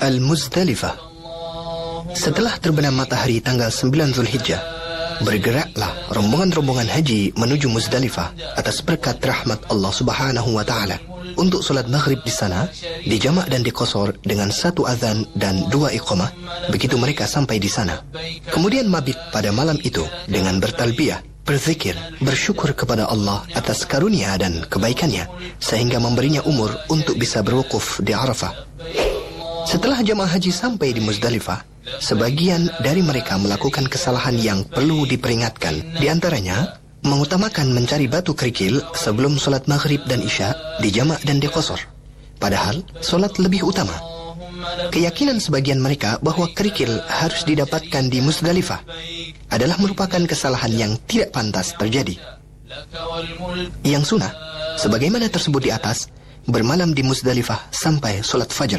Al-Muzdalifah. Setelah terbenam matahari tanggal 9 Zulhijjah, bergeraklah rombongan-rombongan haji menuju Muzdalifah atas berkat rahmat Allah Subhanahu wa Ta'ala untuk solat maghrib di sana, dijamak dan diqasar dengan 1 azan dan 2 iqamah begitu mereka sampai di sana. Kemudian mabit pada malam itu dengan bertalbiyah, berzikir, bersyukur kepada Allah atas karunia dan kebaikannya sehingga memberinya umur untuk bisa berwukuf di Arafah. Setelah jamaah haji sampai di Muzdalifah, sebagian dari mereka melakukan kesalahan yang perlu diperingatkan. Di antaranya, mengutamakan mencari batu kerikil sebelum solat maghrib dan isya dijamak dan diqasar. Padahal, solat lebih utama. Keyakinan sebagian mereka bahwa kerikil harus didapatkan di Muzdalifah adalah merupakan kesalahan yang tidak pantas terjadi. Yang sunnah, sebagaimana tersebut di atas, bermalam di Muzdalifah sampai solat fajar.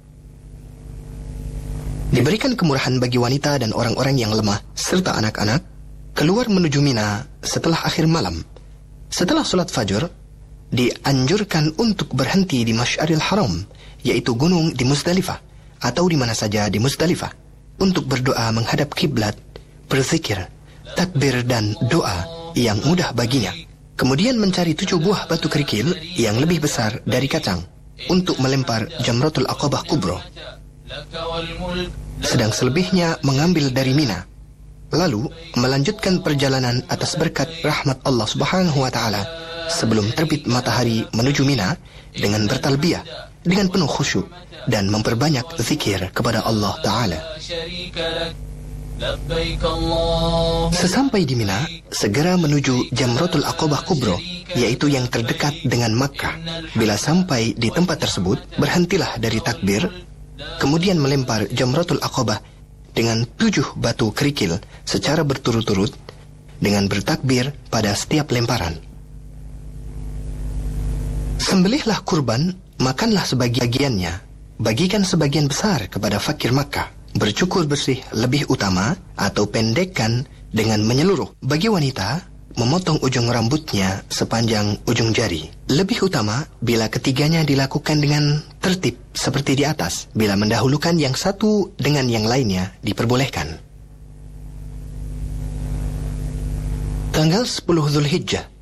Diberikan kemurahan bagi wanita dan orang-orang yang lemah serta anak-anak keluar menuju Mina setelah akhir malam. Setelah solat fajar, dianjurkan untuk berhenti di Masy'aril Haram, yaitu gunung di Muzdalifah atau di mana saja di Muzdalifah, untuk berdoa menghadap kiblat, berzikir, takbir dan doa yang mudah baginya. Kemudian mencari 7 buah batu kerikil yang lebih besar dari kacang untuk melempar Jamratul Aqabah Kubra. Sedang selebihnya mengambil dari Mina, lalu melanjutkan perjalanan atas berkat rahmat Allah Subhanahu wa Ta'ala sebelum terbit matahari menuju Mina dengan bertalbiyah dengan penuh khusyuk dan memperbanyak zikir kepada Allah Ta'ala. Sesampai di Mina, segera menuju Jamratul Aqabah Kubra, yaitu yang terdekat dengan Makkah. Bila sampai di tempat tersebut, berhentilah dari takbir, kemudian melempar Jamratul Aqabah dengan 7 batu kerikil secara berturut-turut dengan bertakbir pada setiap lemparan. Sembelihlah kurban, makanlah sebagiannya, bagikan sebagian besar kepada fakir Makkah. Bercukur bersih lebih utama atau pendekkan dengan menyeluruh. Bagi wanita, memotong ujung rambutnya sepanjang ujung jari. Lebih utama bila ketiganya dilakukan dengan tertib seperti di atas. Bila mendahulukan yang satu dengan yang lainnya diperbolehkan. Tanggal 10 Zulhijjah